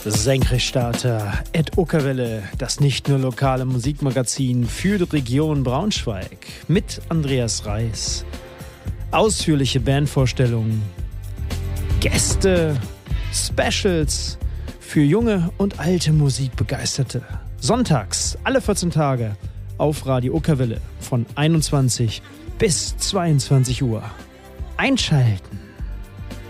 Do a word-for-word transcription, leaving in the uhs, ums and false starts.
Senkrechtstarter at Uckerwelle, das nicht nur lokale Musikmagazin für die Region Braunschweig mit Andreas Reis. Ausführliche Bandvorstellungen, Gäste, Specials für junge und alte Musikbegeisterte. Sonntags, alle vierzehn Tage auf Radio Uckerwelle von einundzwanzig bis zweiundzwanzig Uhr. Einschalten!